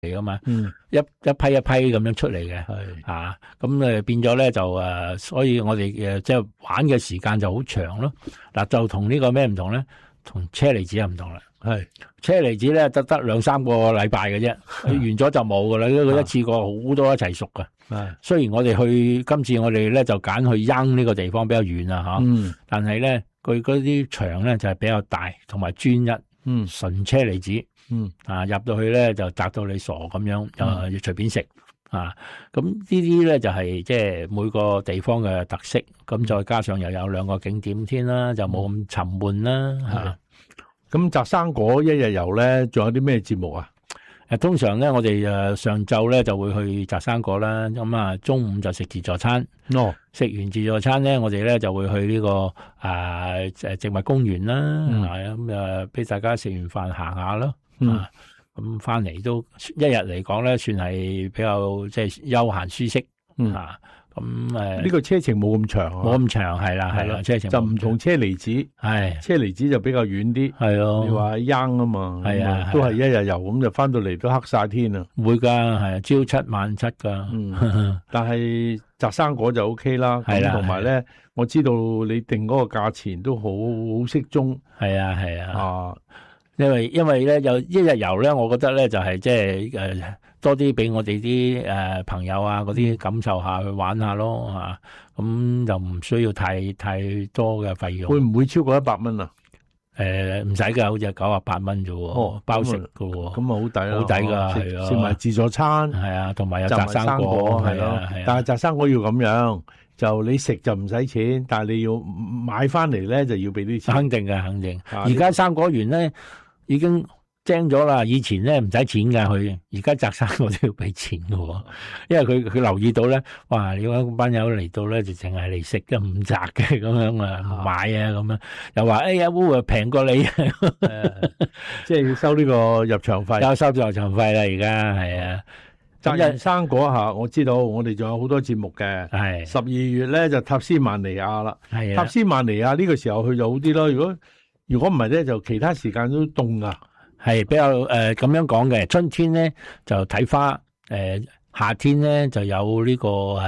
嚟噶嘛，一批一批咁樣出嚟嘅，係咁變咗咧就所以我哋即係玩嘅時間就好長咯。嗱，就同呢個咩唔同咧？同車厘子又唔同啦。係車厘子咧得2-3個禮拜嘅啫，完咗就冇噶啦，佢一次過好多一齊熟噶。雖然我哋今次我哋咧就揀去鶯呢個地方比較遠啊吓，但係咧佢嗰啲場咧就係比較大，同埋專一，純車厘子，入到去咧就摘到你傻咁樣，要隨便食啊。咁呢啲咧就係即係每個地方嘅特色，咁再加上又有2個景點添啦，就冇咁沉悶啦吓。 咁摘生果一日遊咧，仲有啲咩節目啊？ 通常咧，我哋上晝咧就會去摘生果啦。咁啊，中午就食自助餐。食完自助餐咧，我哋咧就會去呢個植物公園啦。咁俾大家食完飯行下咯。咁翻嚟都一日嚟講咧，算係比較即係休閒舒適。咁呢個車程冇咁長啊， 冇咁長係啦，車程就唔同車厘子，車厘子就比較遠啲，係咯。你話鶯啊嘛，係啊，都係一日遊咁就翻到嚟都黑晒天啊， 會噶係朝7晚7噶。 但係摘生果就 OK 啦，係啦，同埋咧，我知道你定嗰個價錢都好適中， 係啊，因為咧有一日遊咧，我覺得咧就係即係多啲俾我哋啲朋友啊嗰啲感受下去玩下咯吓，咁就唔需要太多嘅費用。 會唔會超過100蚊啊？ 唔使噶，好似98蚊啫，包食噶。 咁啊好抵啦， 好抵噶，係咯。 食埋自助餐， 係啊，同埋有摘生果，係咯。 但係摘生果要咁樣，就你食就唔使錢，但係你要買翻嚟咧就要俾啲錢。 肯定嘅，肯定。而家生果園咧已經精咗啦，以前咧唔使錢噶，佢而家摘生果都要俾錢噶，因為佢留意到咧，哇！你嗰班友嚟到咧就淨係嚟食嘅，唔摘嘅咁樣啊，唔買啊咁樣，又話哎呀烏啊平過你， 即係要收呢個入場費， 有收入場費啦，而家係啊。 摘完生果下，我知道我哋仲有好多節目嘅，係12月咧就塔斯曼尼亞啦，係塔斯曼尼亞呢個時候去就好啲咯，如果唔係咧，就其他時間都凍噶。 係比較咁樣講嘅，春天咧就睇花，夏天咧就有呢個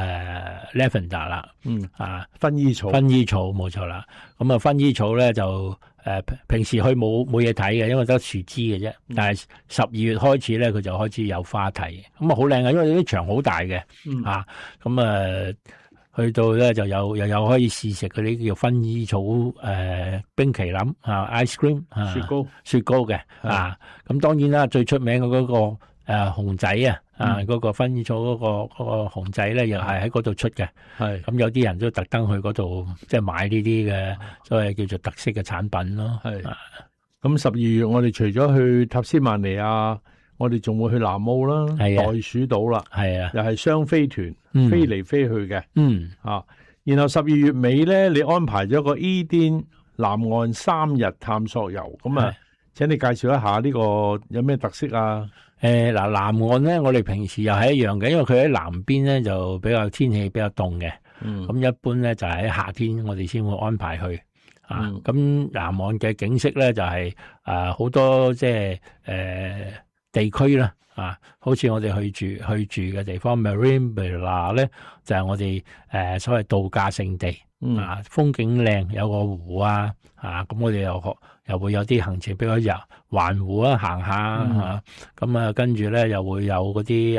lavender 啦， 薰衣草冇錯啦。咁啊薰衣草咧就平時去冇嘢睇嘅，因為得樹枝嘅啫。但係12月開始咧，佢就開始有花睇，咁啊好靚嘅，因為啲場好大嘅，咁去到咧就又有可以試食嗰啲叫薰衣草冰淇淋ice cream 雪糕嘅咁當然啦，最出名嘅嗰個熊仔嗰個薰衣草嗰個熊仔咧，又係喺嗰度出嘅。係咁有啲人都特登去嗰度即係買呢啲嘅所謂叫做特色嘅產品咯。係咁12月我哋除咗去塔斯曼尼亞，我哋仲會去南澳啦，袋鼠島啦，係啊，又係雙飛團，飛嚟飛去嘅，然後12月尾咧，你安排咗個伊甸南岸3日探索遊，咁啊，請你介紹一下呢個有咩特色啊？ 南岸咧，我哋平時又係一樣嘅，因為佢喺南邊咧就比較天氣比較凍嘅，咁一般咧就係喺夏天我哋先會安排去。咁南岸嘅景色咧就係好多即係地區啦，好似我哋去住嘅地方 Marine Villa 咧，就係我哋所謂度假勝地，風景靚，有個湖咁我哋又會有啲行程，比如遊環湖行下咁跟住咧又會有嗰啲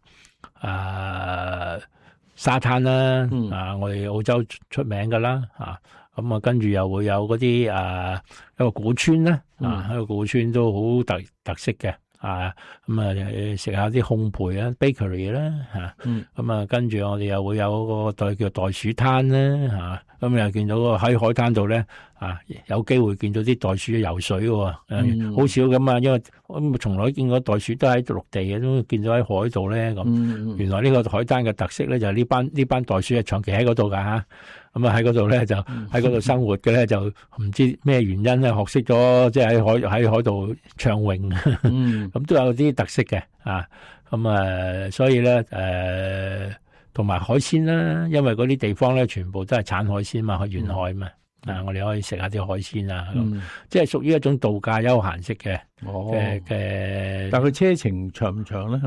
沙灘啦，我哋澳洲出名噶啦，咁跟住又會有嗰啲一個古村啦，一個古村都好特色嘅。食下啲烘焙啊 bakery 啦咁跟住我哋又會有個叫袋鼠灘啦咁又見到喺海灘度咧有機會見到啲袋鼠游水喎，好少咁啊，因為我從來見過袋鼠都喺陸地嘅，都見到喺海度咧咁。原來呢個海灘嘅特色咧就係呢班袋鼠係長期喺嗰度噶咁喺嗰度咧就喺嗰度生活嘅咧就唔知咩原因咧學識咗即係喺海度暢泳，咁都有啲特色嘅咁所以咧同埋海鮮啦，因為嗰啲地方咧全部都係產海鮮嘛，沿海嘛，我哋可以食下啲海鮮即係屬於一種度假休閒式嘅。 但佢車程長唔長咧？